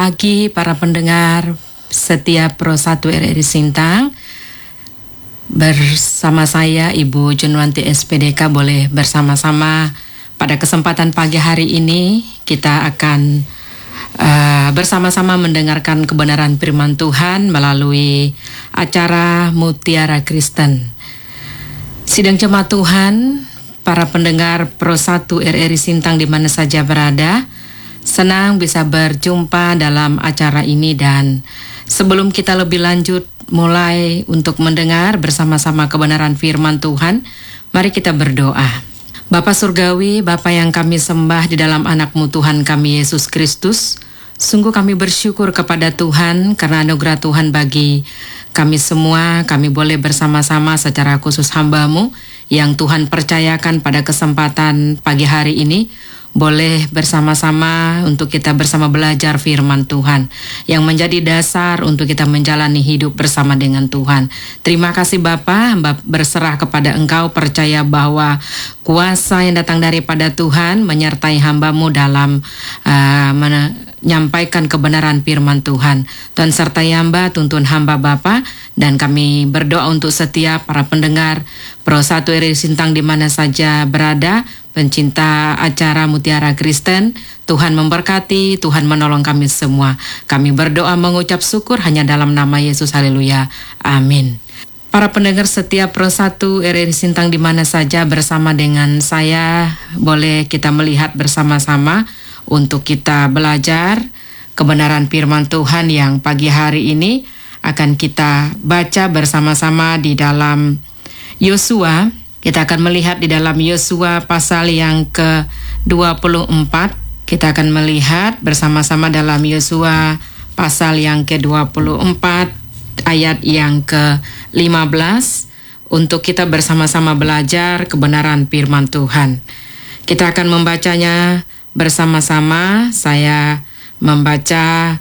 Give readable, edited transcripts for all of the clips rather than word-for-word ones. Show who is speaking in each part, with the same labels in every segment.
Speaker 1: Pagi para pendengar setiap Pro 1 RRI Sintang, bersama saya Ibu Junwanti SPDK boleh bersama-sama pada kesempatan pagi hari ini kita akan bersama-sama mendengarkan kebenaran firman Tuhan melalui acara Mutiara Kristen. Sidang jemaat Tuhan, para pendengar Pro 1 RRI Sintang di mana saja berada, senang bisa berjumpa dalam acara ini, dan sebelum kita lebih lanjut mulai untuk mendengar bersama-sama kebenaran firman Tuhan, mari kita berdoa. Bapa Surgawi, Bapa yang kami sembah di dalam anak-Mu Tuhan kami Yesus Kristus, sungguh kami bersyukur kepada Tuhan karena anugerah Tuhan bagi kami semua. Kami boleh bersama-sama secara khusus hamba-Mu yang Tuhan percayakan pada kesempatan pagi hari ini, boleh bersama-sama untuk kita bersama belajar firman Tuhan yang menjadi dasar untuk kita menjalani hidup bersama dengan Tuhan. Terima kasih Bapa, hamba berserah kepada Engkau, percaya bahwa kuasa yang datang daripada Tuhan menyertai hamba-Mu dalam menyampaikan kebenaran firman Tuhan. Tuhan sertai hamba, tuntun hamba Bapa, dan kami berdoa untuk setiap para pendengar Pro 1 RRI Sintang di mana saja berada, pencinta acara Mutiara Kristen. Tuhan memberkati, Tuhan menolong kami semua. Kami berdoa mengucap syukur hanya dalam nama Yesus, haleluya, amin. Para pendengar setiap Pro 1 RRI Sintang di mana saja bersama dengan saya, boleh kita melihat bersama-sama untuk kita belajar kebenaran firman Tuhan yang pagi hari ini akan kita baca bersama-sama di dalam Yosua. Kita akan melihat di dalam Yosua pasal yang ke-24. Kita akan melihat bersama-sama dalam Yosua pasal yang ke-24 ayat yang ke-15 untuk kita bersama-sama belajar kebenaran firman Tuhan. Kita akan membacanya bersama-sama. Saya membaca,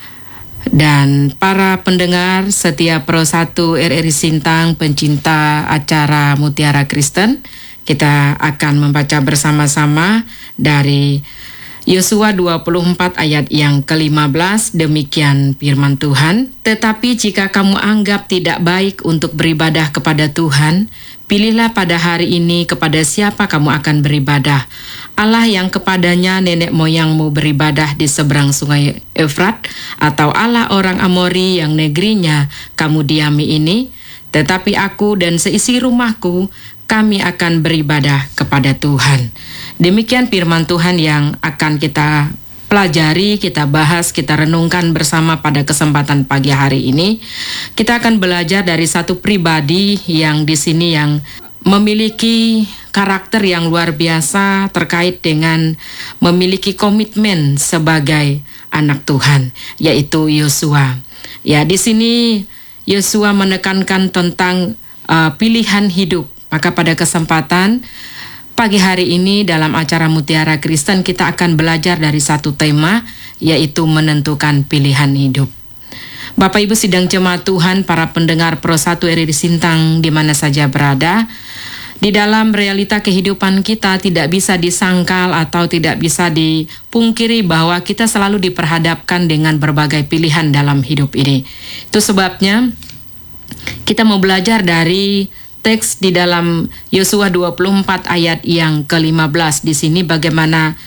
Speaker 1: dan para pendengar setiap Pro 1 RRI Sintang, pencinta acara Mutiara Kristen, kita akan membaca bersama-sama dari Yosua 24 ayat yang ke-15. Demikian firman Tuhan. Tetapi jika kamu anggap tidak baik untuk beribadah kepada Tuhan, pilihlah pada hari ini kepada siapa kamu akan beribadah. Allah yang kepadanya nenek moyangmu beribadah di seberang sungai Efrat, atau Allah orang Amori yang negerinya kamu diami ini. Tetapi aku dan seisi rumahku, kami akan beribadah kepada Tuhan. Demikian firman Tuhan yang akan kita pelajari, kita bahas, kita renungkan bersama pada kesempatan pagi hari ini. Kita akan belajar dari satu pribadi yang di sini yang memiliki karakter yang luar biasa terkait dengan memiliki komitmen sebagai anak Tuhan, yaitu Yosua. Ya, di sini Yosua menekankan tentang pilihan hidup. Maka pada kesempatan pagi hari ini dalam acara Mutiara Kristen kita akan belajar dari satu tema, yaitu menentukan pilihan hidup. Bapak Ibu sidang jemaat Tuhan, para pendengar Pro 1 RRI Sintang di mana saja berada, di dalam realita kehidupan kita tidak bisa disangkal atau tidak bisa dipungkiri bahwa kita selalu diperhadapkan dengan berbagai pilihan dalam hidup ini. Itu sebabnya kita mau belajar dari teks di dalam Yosua 24 ayat yang ke-15 di sini, bagaimana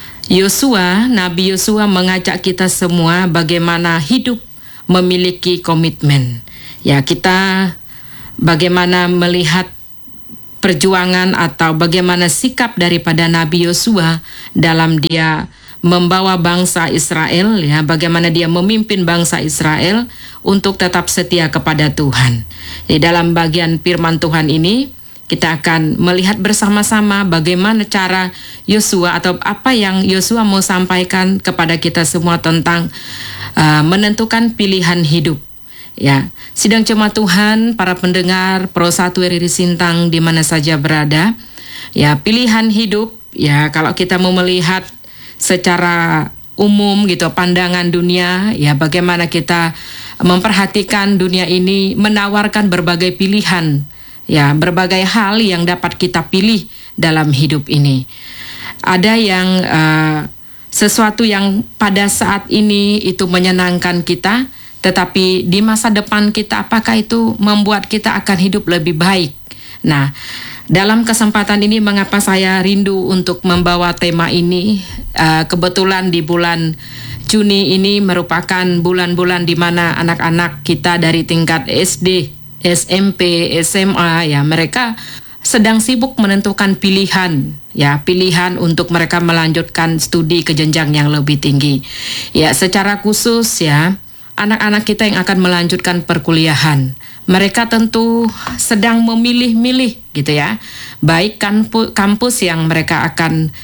Speaker 1: Nabi Yosua mengajak kita semua bagaimana hidup memiliki komitmen. Ya, kita bagaimana melihat perjuangan atau bagaimana sikap daripada Nabi Yosua dalam dia membawa bangsa Israel, ya, bagaimana dia memimpin bangsa Israel untuk tetap setia kepada Tuhan. Di dalam bagian firman Tuhan ini kita akan melihat bersama-sama bagaimana cara Yosua atau apa yang Yosua mau sampaikan kepada kita semua tentang menentukan pilihan hidup. Ya, sidang jemaat Tuhan, para pendengar Pro 1 RRI Sintang di mana saja berada, ya, pilihan hidup, ya, kalau kita mau melihat secara umum gitu pandangan dunia, ya, bagaimana kita memperhatikan dunia ini menawarkan berbagai pilihan, ya, berbagai hal yang dapat kita pilih dalam hidup ini. Ada yang sesuatu yang pada saat ini itu menyenangkan kita, tetapi di masa depan kita apakah itu membuat kita akan hidup lebih baik? Nah, dalam kesempatan ini mengapa saya rindu untuk membawa tema ini, kebetulan di bulan Juni ini merupakan bulan-bulan di mana anak-anak kita dari tingkat SD, SMP, SMA, ya mereka sedang sibuk menentukan pilihan, ya pilihan untuk mereka melanjutkan studi ke jenjang yang lebih tinggi. Ya, secara khusus ya, anak-anak kita yang akan melanjutkan perkuliahan, mereka tentu sedang memilih-milih gitu ya, baik kampus yang mereka akan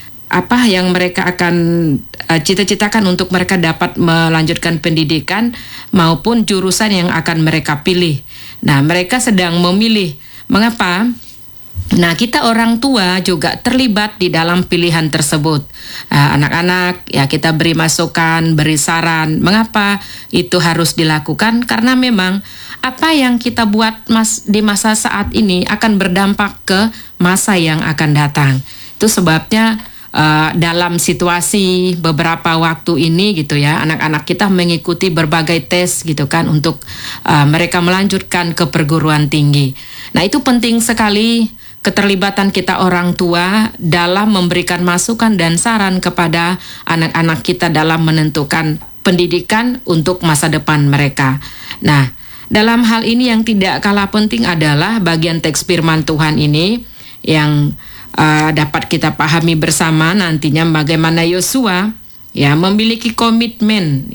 Speaker 1: cita-citakan untuk mereka dapat melanjutkan pendidikan maupun jurusan yang akan mereka pilih. Nah, mereka sedang memilih. Mengapa? Nah, kita orang tua juga terlibat di dalam pilihan tersebut. Anak-anak ya kita beri masukan, beri saran. Mengapa itu harus dilakukan? Karena memang apa yang kita buat di masa saat ini akan berdampak ke masa yang akan datang. Itu sebabnya dalam situasi beberapa waktu ini gitu ya, anak-anak kita mengikuti berbagai tes gitu kan untuk mereka melanjutkan ke perguruan tinggi. Nah, itu penting sekali keterlibatan kita orang tua dalam memberikan masukan dan saran kepada anak-anak kita dalam menentukan pendidikan untuk masa depan mereka. Nah, dalam hal ini yang tidak kalah penting adalah bagian teks firman Tuhan ini yang dapat kita pahami bersama nantinya bagaimana Yosua ya memiliki komitmen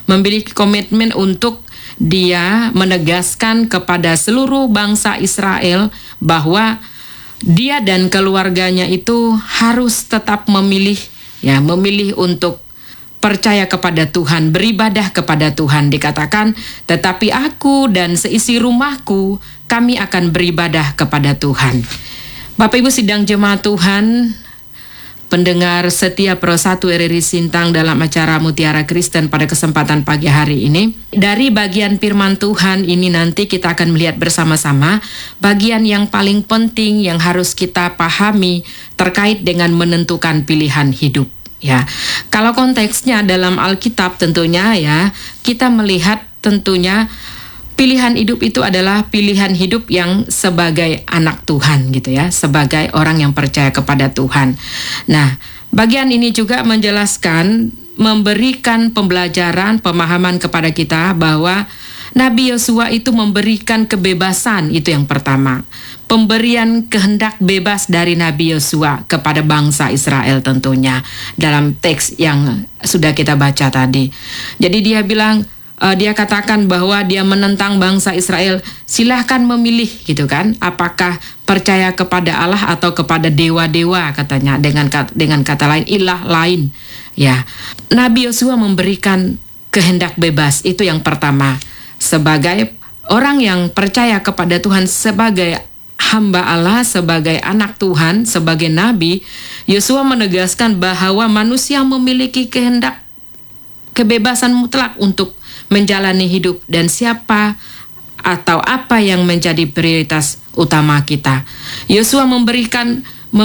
Speaker 1: untuk dia menegaskan kepada seluruh bangsa Israel bahwa dia dan keluarganya itu harus tetap memilih untuk percaya kepada Tuhan, beribadah kepada Tuhan. Dikatakan, tetapi aku dan seisi rumahku, kami akan beribadah kepada Tuhan. Bapak Ibu sidang jemaat Tuhan, pendengar setia Pro 1 RRI Sintang dalam acara Mutiara Kristen pada kesempatan pagi hari ini. Dari bagian firman Tuhan ini nanti kita akan melihat bersama-sama bagian yang paling penting yang harus kita pahami terkait dengan menentukan pilihan hidup. Ya, kalau konteksnya dalam Alkitab tentunya ya, kita melihat tentunya pilihan hidup itu adalah pilihan hidup yang sebagai anak Tuhan gitu ya, sebagai orang yang percaya kepada Tuhan. Nah, bagian ini juga menjelaskan, memberikan pembelajaran, pemahaman kepada kita bahwa Nabi Yosua itu memberikan kebebasan, itu yang pertama. Pemberian kehendak bebas dari Nabi Yosua kepada bangsa Israel tentunya dalam teks yang sudah kita baca tadi. Jadi dia bilang, dia katakan bahwa dia menentang bangsa Israel, silahkan memilih gitu kan, apakah percaya kepada Allah atau kepada dewa-dewa katanya, dengan kata lain ilah lain. Ya, Nabi Yosua memberikan kehendak bebas, itu yang pertama. Sebagai orang yang percaya kepada Tuhan, sebagai hamba Allah, sebagai anak Tuhan, sebagai nabi, Yosua menegaskan bahwa manusia memiliki kehendak kebebasan mutlak untuk menjalani hidup dan siapa atau apa yang menjadi prioritas utama kita. Yosua memberikan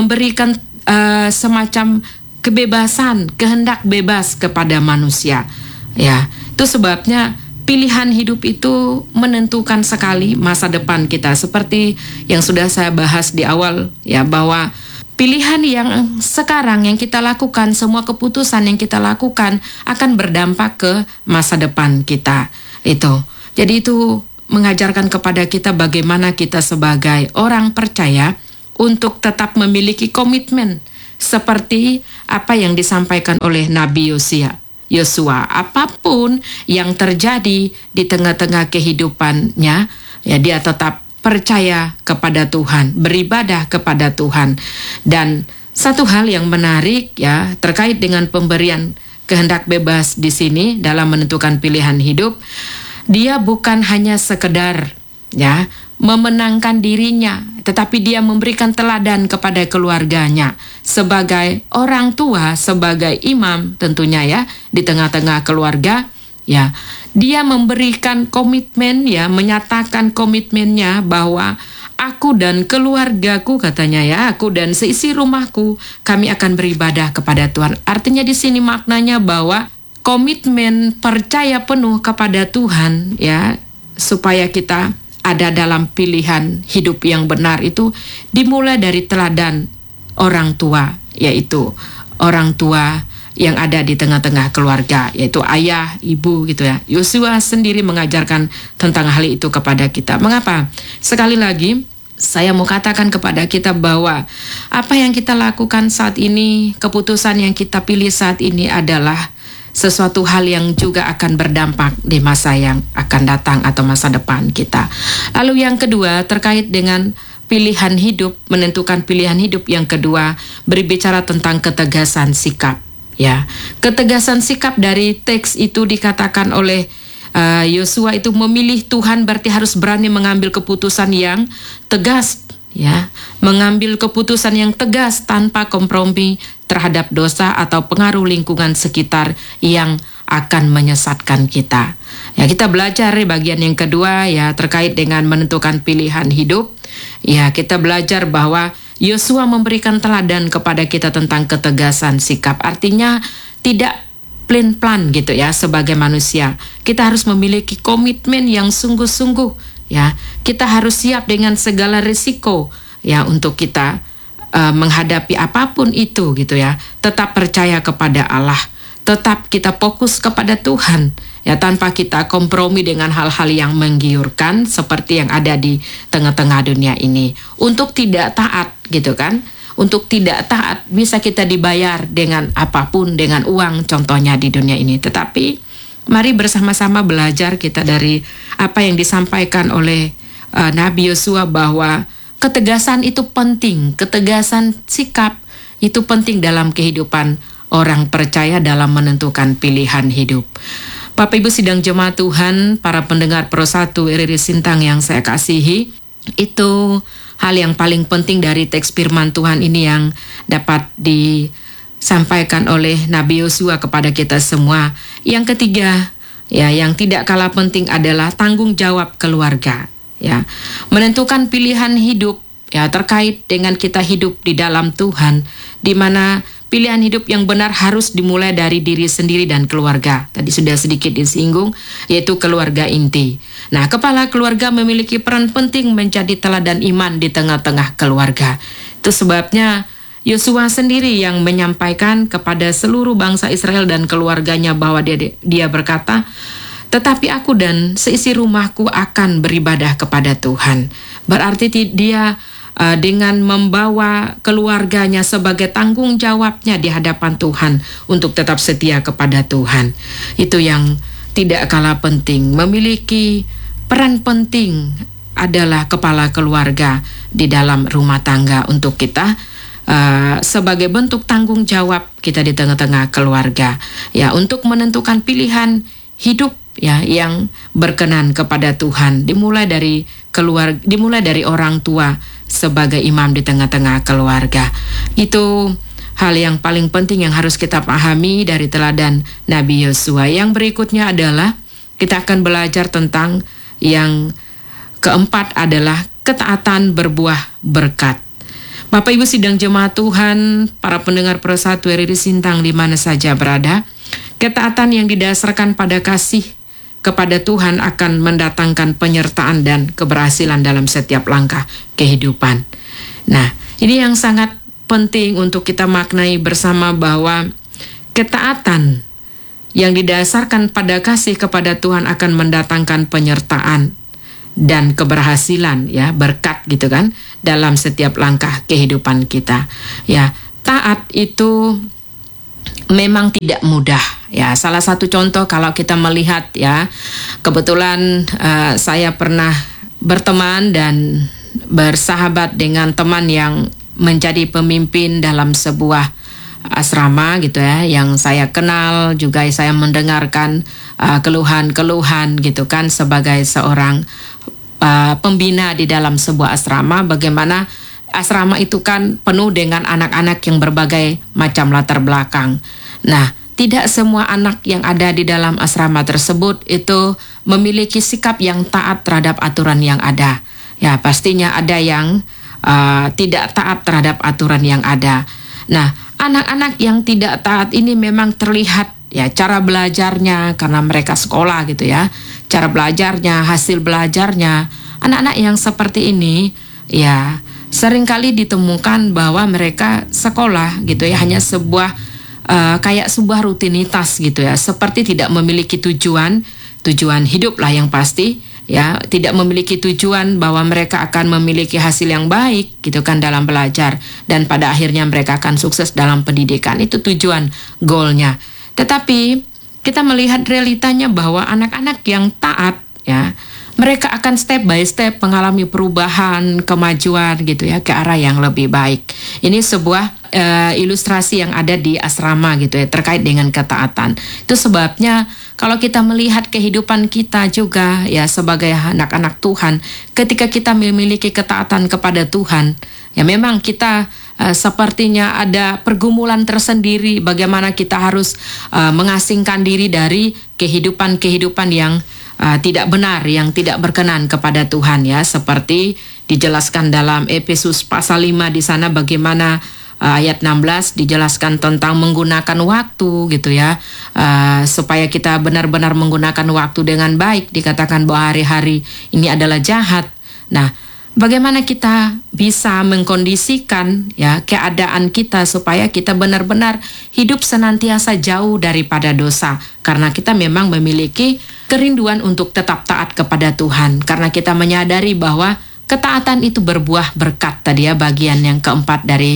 Speaker 1: semacam kebebasan, kehendak bebas kepada manusia. Ya, itu sebabnya pilihan hidup itu menentukan sekali masa depan kita. Seperti yang sudah saya bahas di awal ya, bahwa pilihan yang sekarang yang kita lakukan, semua keputusan yang kita lakukan akan berdampak ke masa depan kita. Jadi itu mengajarkan kepada kita bagaimana kita sebagai orang percaya untuk tetap memiliki komitmen seperti apa yang disampaikan oleh Nabi Yosua. Apapun yang terjadi di tengah-tengah kehidupannya, ya dia tetap percaya kepada Tuhan, beribadah kepada Tuhan. Dan satu hal yang menarik ya terkait dengan pemberian kehendak bebas di sini dalam menentukan pilihan hidup, dia bukan hanya sekedar ya memenangkan dirinya, tetapi dia memberikan teladan kepada keluarganya sebagai orang tua, sebagai imam tentunya ya di tengah-tengah keluarga. Ya, dia memberikan komitmen ya, menyatakan komitmennya bahwa aku dan keluargaku, katanya ya, aku dan seisi rumahku, kami akan beribadah kepada Tuhan. Artinya di sini maknanya bahwa komitmen percaya penuh kepada Tuhan, ya, supaya kita ada dalam pilihan hidup yang benar itu dimulai dari teladan orang tua, yaitu orang tua yang ada di tengah-tengah keluarga, yaitu ayah, ibu gitu ya. Yosua sendiri mengajarkan tentang hal itu kepada kita. Mengapa? Sekali lagi, saya mau katakan kepada kita bahwa apa yang kita lakukan saat ini, keputusan yang kita pilih saat ini adalah sesuatu hal yang juga akan berdampak di masa yang akan datang atau masa depan kita. Lalu yang kedua, terkait dengan pilihan hidup, menentukan pilihan hidup yang kedua, berbicara tentang ketegasan sikap. Ya, ketegasan sikap dari teks itu dikatakan oleh Yosua itu memilih Tuhan berarti harus berani mengambil keputusan yang tegas, ya, mengambil keputusan yang tegas tanpa kompromi terhadap dosa atau pengaruh lingkungan sekitar yang akan menyesatkan kita. Ya, kita belajar bagian yang kedua ya terkait dengan menentukan pilihan hidup. Ya, kita belajar bahwa Yosua memberikan teladan kepada kita tentang ketegasan sikap. Artinya tidak plan gitu ya sebagai manusia. Kita harus memiliki komitmen yang sungguh-sungguh ya. Kita harus siap dengan segala risiko ya untuk kita menghadapi apapun itu gitu ya. Tetap percaya kepada Allah. Tetap kita fokus kepada Tuhan ya, tanpa kita kompromi dengan hal-hal yang menggiurkan seperti yang ada di tengah-tengah dunia ini. Untuk tidak taat gitu kan, untuk tidak taat bisa kita dibayar dengan apapun, dengan uang contohnya di dunia ini. Tetapi mari bersama-sama belajar kita dari apa yang disampaikan oleh Nabi Yosua bahwa ketegasan itu penting, ketegasan sikap itu penting dalam kehidupan orang percaya dalam menentukan pilihan hidup. Bapak Ibu sidang jemaat Tuhan, para pendengar Pro 1 RRI Sintang yang saya kasihi, itu hal yang paling penting dari teks firman Tuhan ini yang dapat disampaikan oleh Nabi Yosua kepada kita semua. Yang ketiga, ya, yang tidak kalah penting adalah tanggung jawab keluarga. Ya, menentukan pilihan hidup ya terkait dengan kita hidup di dalam Tuhan, di mana pilihan hidup yang benar harus dimulai dari diri sendiri dan keluarga. Tadi sudah sedikit disinggung, yaitu keluarga inti. Nah, kepala keluarga memiliki peran penting menjadi teladan iman di tengah-tengah keluarga. Itu sebabnya Yosua sendiri yang menyampaikan kepada seluruh bangsa Israel dan keluarganya bahwa dia berkata, "Tetapi aku dan seisi rumahku akan beribadah kepada Tuhan." Berarti dia dengan membawa keluarganya sebagai tanggung jawabnya di hadapan Tuhan untuk tetap setia kepada Tuhan. Itu yang tidak kalah penting. Memiliki peran penting adalah kepala keluarga di dalam rumah tangga untuk kita sebagai bentuk tanggung jawab kita di tengah-tengah keluarga ya, untuk menentukan pilihan hidup ya yang berkenan kepada Tuhan, dimulai dari orang tua sebagai imam di tengah-tengah keluarga. Itu hal yang paling penting yang harus kita pahami dari teladan Nabi Yosua. Yang berikutnya adalah kita akan belajar tentang yang keempat adalah ketaatan berbuah berkat. Bapak Ibu sidang jemaat Tuhan, para pendengar Pro 1 RRI Sintang di mana saja berada, ketaatan yang didasarkan pada kasih kepada Tuhan akan mendatangkan penyertaan dan keberhasilan dalam setiap langkah kehidupan. Nah, ini yang sangat penting untuk kita maknai bersama bahwa ketaatan yang didasarkan pada kasih kepada Tuhan akan mendatangkan penyertaan dan keberhasilan ya, berkat gitu kan dalam setiap langkah kehidupan kita. Ya, taat itu memang tidak mudah ya. Salah satu contoh kalau kita melihat ya, kebetulan saya pernah berteman dan bersahabat dengan teman yang menjadi pemimpin dalam sebuah asrama gitu ya, yang saya kenal juga. Saya mendengarkan keluhan-keluhan gitu kan sebagai seorang pembina di dalam sebuah asrama, bagaimana asrama itu kan penuh dengan anak-anak yang berbagai macam latar belakang. Nah, tidak semua anak yang ada di dalam asrama tersebut itu memiliki sikap yang taat terhadap aturan yang ada. Ya, pastinya ada yang tidak taat terhadap aturan yang ada. Nah, anak-anak yang tidak taat ini memang terlihat ya cara belajarnya, karena mereka sekolah gitu ya. Cara belajarnya, hasil belajarnya. Anak-anak yang seperti ini ya seringkali ditemukan bahwa mereka sekolah gitu ya hanya sebuah kayak sebuah rutinitas gitu ya, seperti tidak memiliki tujuan hidup lah yang pasti. Ya, tidak memiliki tujuan bahwa mereka akan memiliki hasil yang baik gitu kan dalam belajar, dan pada akhirnya mereka akan sukses dalam pendidikan. Itu tujuan, goalnya. Tetapi kita melihat realitanya bahwa anak-anak yang taat ya, mereka akan step by step mengalami perubahan, kemajuan gitu ya ke arah yang lebih baik. Ini sebuah ilustrasi yang ada di asrama gitu ya terkait dengan ketaatan. Itu sebabnya kalau kita melihat kehidupan kita juga ya sebagai anak-anak Tuhan, ketika kita memiliki ketaatan kepada Tuhan, ya memang kita sepertinya ada pergumulan tersendiri bagaimana kita harus mengasingkan diri dari kehidupan yang tidak benar, yang tidak berkenan kepada Tuhan ya, seperti dijelaskan dalam Efesus pasal 5 di sana bagaimana ayat 16 dijelaskan tentang menggunakan waktu gitu ya, supaya kita benar-benar menggunakan waktu dengan baik. Dikatakan bahwa hari-hari ini adalah jahat. Nah, bagaimana kita bisa mengkondisikan ya keadaan kita supaya kita benar-benar hidup senantiasa jauh daripada dosa, karena kita memang memiliki kerinduan untuk tetap taat kepada Tuhan, karena kita menyadari bahwa ketaatan itu berbuah berkat. Tadi ya bagian yang keempat dari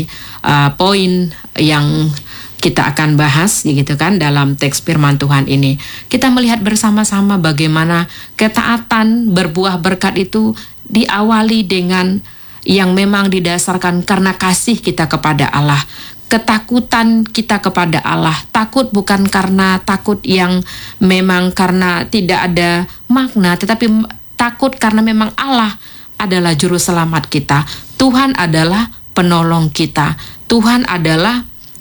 Speaker 1: poin yang kita akan bahas gitu kan dalam teks firman Tuhan ini. Kita melihat bersama-sama bagaimana ketaatan berbuah berkat itu diawali dengan yang memang didasarkan karena kasih kita kepada Allah. Ketakutan kita kepada Allah. Takut bukan karena takut yang memang karena tidak ada makna, tetapi takut karena memang Allah adalah juru selamat kita. Tuhan adalah penolong kita. Tuhan adalah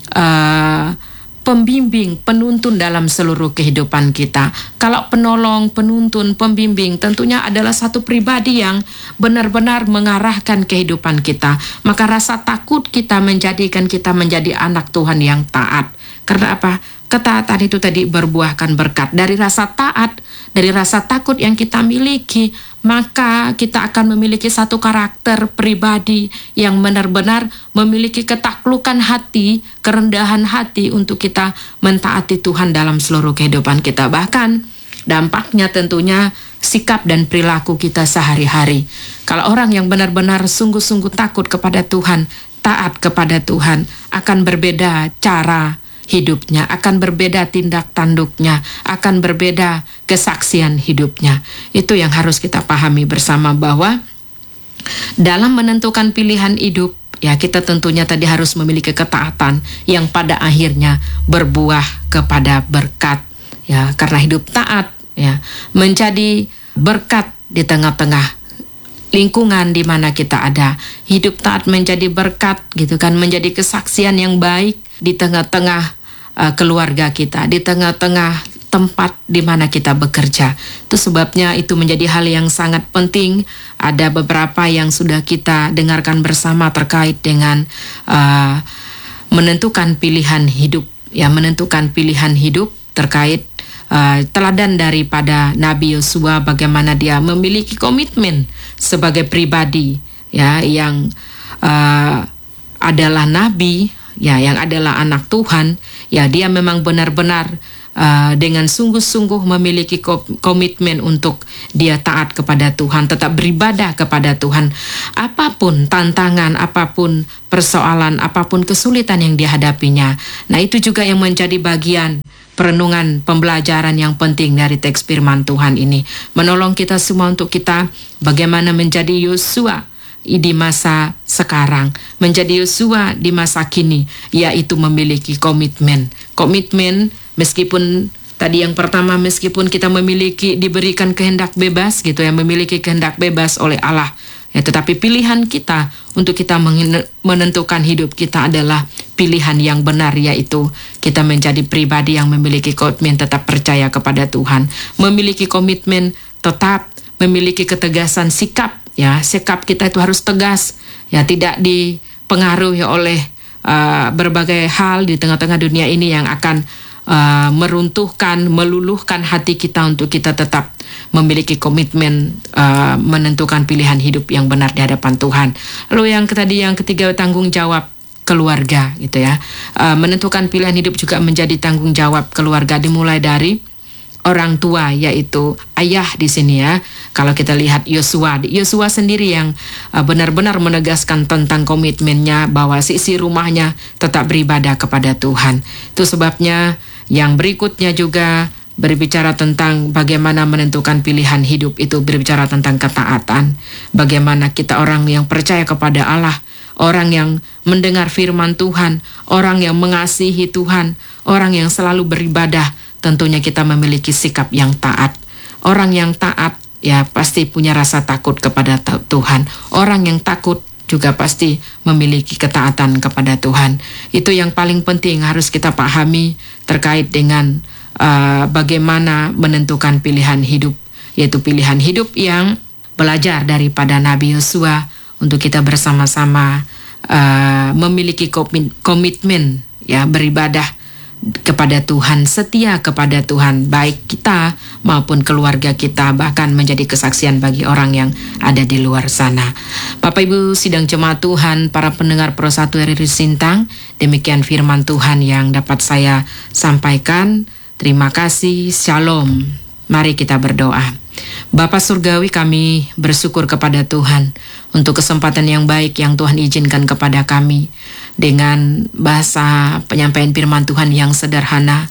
Speaker 1: pembimbing, penuntun dalam seluruh kehidupan kita. Kalau penolong, penuntun, pembimbing tentunya adalah satu pribadi yang benar-benar mengarahkan kehidupan kita. Maka rasa takut kita menjadikan kita menjadi anak Tuhan yang taat. Karena apa? Ketaatan itu tadi berbuahkan berkat. Dari rasa taat, dari rasa takut yang kita miliki, maka kita akan memiliki satu karakter pribadi yang benar-benar memiliki ketaklukan hati, kerendahan hati untuk kita mentaati Tuhan dalam seluruh kehidupan kita. Bahkan dampaknya tentunya sikap dan perilaku kita sehari-hari. Kalau orang yang benar-benar sungguh-sungguh takut kepada Tuhan, taat kepada Tuhan, akan berbeda cara hidupnya, akan berbeda tindak tanduknya, akan berbeda kesaksian hidupnya. Itu yang harus kita pahami bersama, bahwa dalam menentukan pilihan hidup ya kita tentunya tadi harus memiliki ketaatan yang pada akhirnya berbuah kepada berkat ya, karena hidup taat ya menjadi berkat di tengah-tengah lingkungan di mana kita ada. Hidup taat menjadi berkat gitu kan, menjadi kesaksian yang baik di tengah-tengah keluarga kita, di tengah-tengah tempat di mana kita bekerja. Itu sebabnya itu menjadi hal yang sangat penting. Ada beberapa yang sudah kita dengarkan bersama terkait dengan menentukan pilihan hidup, ya menentukan pilihan hidup terkait teladan daripada Nabi Yosua, bagaimana dia memiliki komitmen sebagai pribadi ya yang adalah nabi ya, yang adalah anak Tuhan ya, dia memang benar-benar dengan sungguh-sungguh memiliki komitmen untuk dia taat kepada Tuhan, tetap beribadah kepada Tuhan. Apapun tantangan, apapun persoalan, apapun kesulitan yang dihadapinya. Nah, itu juga yang menjadi bagian perenungan pembelajaran yang penting dari teks firman Tuhan ini. Menolong kita semua untuk kita bagaimana menjadi Yosua di masa sekarang, menjadi Yosua di masa kini, yaitu memiliki komitmen. Komitmen meskipun tadi yang pertama, meskipun kita diberikan kehendak bebas gitu ya, memiliki kehendak bebas oleh Allah ya, tetapi pilihan kita untuk kita menentukan hidup kita adalah pilihan yang benar, yaitu kita menjadi pribadi yang memiliki komitmen tetap percaya kepada Tuhan, memiliki komitmen tetap memiliki ketegasan sikap ya, sikap kita itu harus tegas, ya, tidak dipengaruhi oleh berbagai hal di tengah-tengah dunia ini yang akan meruntuhkan, meluluhkan hati kita untuk kita tetap memiliki komitmen menentukan pilihan hidup yang benar di hadapan Tuhan. Lalu yang ketiga, tanggung jawab keluarga, gitu ya. Menentukan pilihan hidup juga menjadi tanggung jawab keluarga, dimulai dari orang tua, yaitu ayah di sini ya. Kalau kita lihat Yosua sendiri yang benar-benar menegaskan tentang komitmennya bahwa isi rumahnya tetap beribadah kepada Tuhan. Itu sebabnya yang berikutnya juga berbicara tentang bagaimana menentukan pilihan hidup, itu berbicara tentang ketaatan. Bagaimana kita orang yang percaya kepada Allah, orang yang mendengar firman Tuhan, orang yang mengasihi Tuhan, orang yang selalu beribadah, tentunya kita memiliki sikap yang taat. Orang yang taat ya pasti punya rasa takut kepada Tuhan. Orang yang takut juga pasti memiliki ketaatan kepada Tuhan. Itu yang paling penting harus kita pahami terkait dengan bagaimana menentukan pilihan hidup, yaitu pilihan hidup yang belajar daripada Nabi Yosua untuk kita bersama-sama memiliki komitmen ya beribadah kepada Tuhan, setia kepada Tuhan, baik kita maupun keluarga kita, bahkan menjadi kesaksian bagi orang yang ada di luar sana. Bapak Ibu sidang jemaat Tuhan, para pendengar Pro 1 RRI Sintang, demikian firman Tuhan yang dapat saya sampaikan. Terima kasih, Shalom. Mari kita berdoa. Bapa Surgawi, kami bersyukur kepada Tuhan untuk kesempatan yang baik yang Tuhan izinkan kepada kami dengan bahasa penyampaian firman Tuhan yang sederhana,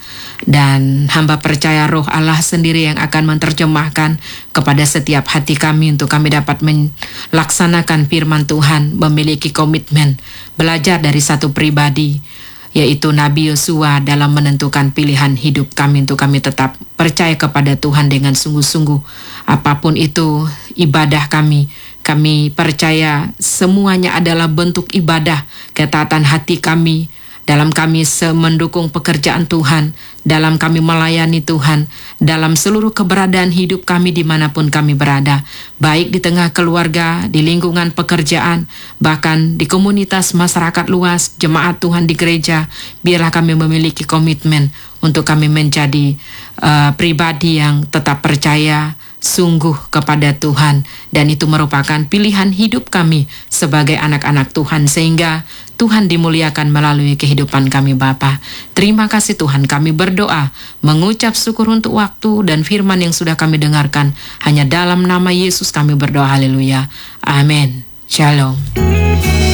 Speaker 1: dan hamba percaya Roh Allah sendiri yang akan menerjemahkan kepada setiap hati kami untuk kami dapat melaksanakan firman Tuhan, memiliki komitmen, belajar dari satu pribadi, yaitu Nabi Yosua dalam menentukan pilihan hidup kami untuk kami tetap percaya kepada Tuhan dengan sungguh-sungguh. Apapun itu ibadah kami percaya semuanya adalah bentuk ibadah, ketaatan hati kami, dalam kami mendukung pekerjaan Tuhan, dalam kami melayani Tuhan, dalam seluruh keberadaan hidup kami dimanapun kami berada, baik di tengah keluarga, di lingkungan pekerjaan, bahkan di komunitas masyarakat luas, jemaat Tuhan di gereja. Biarlah kami memiliki komitmen untuk kami menjadi pribadi yang tetap percaya sungguh kepada Tuhan, dan itu merupakan pilihan hidup kami sebagai anak-anak Tuhan, sehingga Tuhan dimuliakan melalui kehidupan kami Bapa. Terima kasih Tuhan, kami berdoa, mengucap syukur untuk waktu dan firman yang sudah kami dengarkan. Hanya dalam nama Yesus kami berdoa, haleluya, amin. Shalom.